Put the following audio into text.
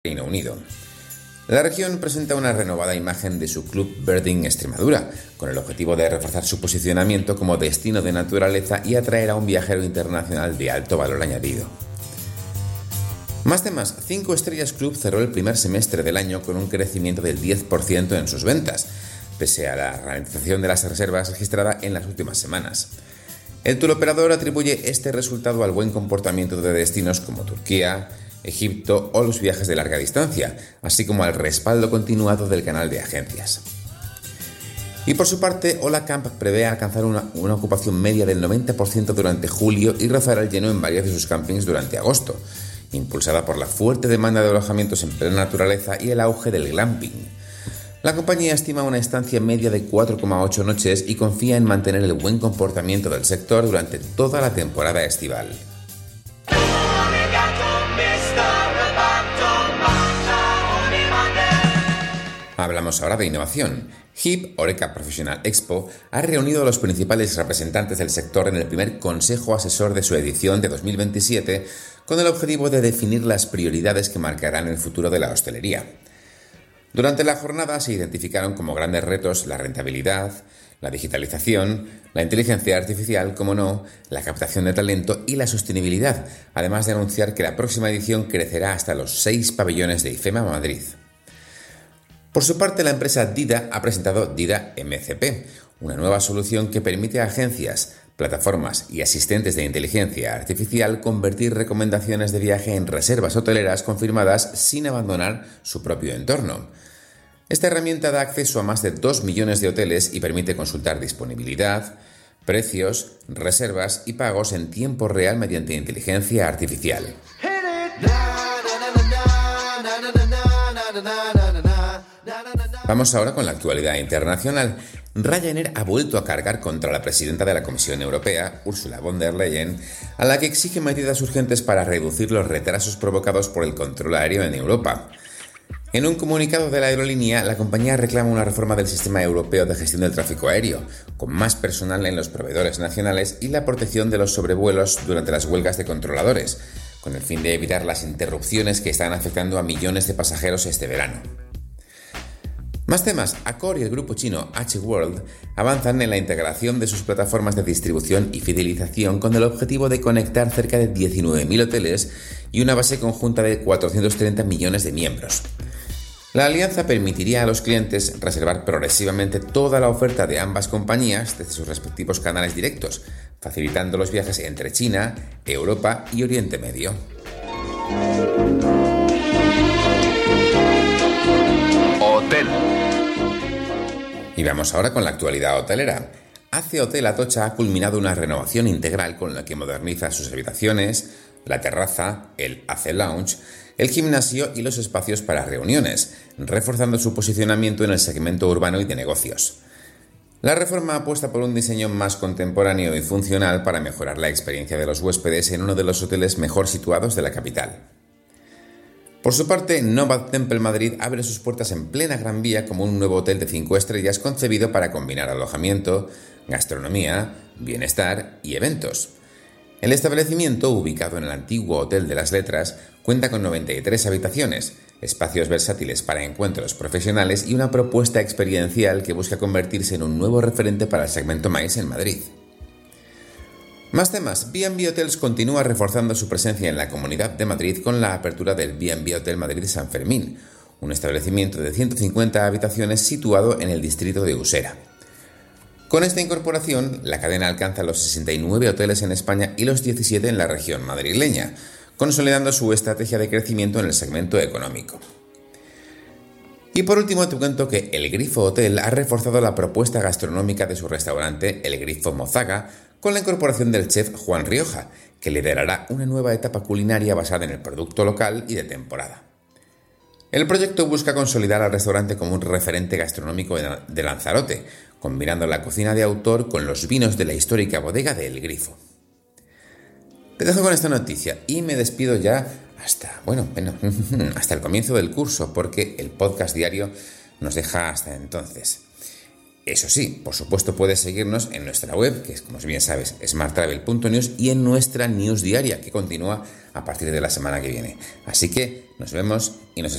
Reino Unido. La región presenta una renovada imagen de su Club Birding Extremadura, con el objetivo de reforzar su posicionamiento como destino de naturaleza y atraer a un viajero internacional de alto valor añadido. Más temas, 5 Estrellas Club cerró el primer semestre del año con un crecimiento del 10% en sus ventas, pese a la ralentización de las reservas registrada en las últimas semanas. El turoperador atribuye este resultado al buen comportamiento de destinos como Turquía, Egipto o los viajes de larga distancia, así como al respaldo continuado del canal de agencias. Y por su parte, Holacamp prevé alcanzar una ocupación media del 90% durante julio y rozará el lleno en varios de sus campings durante agosto, impulsada por la fuerte demanda de alojamientos en plena naturaleza y el auge del glamping. La compañía estima una estancia media de 4,8 noches y confía en mantener el buen comportamiento del sector durante toda la temporada estival. Hablamos ahora de innovación. HIP, Horeca Professional Expo, ha reunido a los principales representantes del sector en el primer consejo asesor de su edición de 2027 con el objetivo de definir las prioridades que marcarán el futuro de la hostelería. Durante la jornada se identificaron como grandes retos la rentabilidad, la digitalización, la inteligencia artificial, como no, la captación de talento y la sostenibilidad, además de anunciar que la próxima edición crecerá hasta los 6 pabellones de IFEMA Madrid. Por su parte, la empresa Dida ha presentado Dida MCP, una nueva solución que permite a agencias, plataformas y asistentes de inteligencia artificial convertir recomendaciones de viaje en reservas hoteleras confirmadas sin abandonar su propio entorno. Esta herramienta da acceso a más de 2 millones de hoteles y permite consultar disponibilidad, precios, reservas y pagos en tiempo real mediante inteligencia artificial. Vamos ahora con la actualidad internacional. Ryanair ha vuelto a cargar contra la presidenta de la Comisión Europea, Ursula von der Leyen, a la que exige medidas urgentes para reducir los retrasos provocados por el control aéreo en Europa. En un comunicado de la aerolínea, la compañía reclama una reforma del sistema europeo de gestión del tráfico aéreo, con más personal en los proveedores nacionales y la protección de los sobrevuelos durante las huelgas de controladores, con el fin de evitar las interrupciones que están afectando a millones de pasajeros este verano. Más temas, Accor y el grupo chino H-World avanzan en la integración de sus plataformas de distribución y fidelización con el objetivo de conectar cerca de 19.000 hoteles y una base conjunta de 430 millones de miembros. La alianza permitiría a los clientes reservar progresivamente toda la oferta de ambas compañías desde sus respectivos canales directos, facilitando los viajes entre China, Europa y Oriente Medio. Hotel. Y vamos ahora con la actualidad hotelera. AC Hotel Atocha ha culminado una renovación integral con la que moderniza sus habitaciones, la terraza, el AC Lounge, el gimnasio y los espacios para reuniones, reforzando su posicionamiento en el segmento urbano y de negocios. La reforma apuesta por un diseño más contemporáneo y funcional para mejorar la experiencia de los huéspedes en uno de los hoteles mejor situados de la capital. Por su parte, Novad Temple Madrid abre sus puertas en plena Gran Vía como un nuevo hotel de 5 estrellas concebido para combinar alojamiento, gastronomía, bienestar y eventos. El establecimiento, ubicado en el antiguo Hotel de las Letras, cuenta con 93 habitaciones, espacios versátiles para encuentros profesionales y una propuesta experiencial que busca convertirse en un nuevo referente para el segmento MICE en Madrid. Más temas. B&B Hotels continúa reforzando su presencia en la Comunidad de Madrid con la apertura del B&B Hotel Madrid San Fermín, un establecimiento de 150 habitaciones situado en el distrito de Usera. Con esta incorporación, la cadena alcanza los 69 hoteles en España y los 17 en la región madrileña, consolidando su estrategia de crecimiento en el segmento económico. Y por último te cuento que El Grifo Hotel ha reforzado la propuesta gastronómica de su restaurante El Grifo Mozaga con la incorporación del chef Juan Rioja, que liderará una nueva etapa culinaria basada en el producto local y de temporada. El proyecto busca consolidar al restaurante como un referente gastronómico de Lanzarote, combinando la cocina de autor con los vinos de la histórica bodega de El Grifo. Te dejo con esta noticia y me despido ya hasta el comienzo del curso, porque el podcast diario nos deja hasta entonces. Eso sí, por supuesto puedes seguirnos en nuestra web, que es, como bien sabes, smarttravel.news, y en nuestra news diaria, que continúa a partir de la semana que viene. Así que nos vemos y nos escuchamos.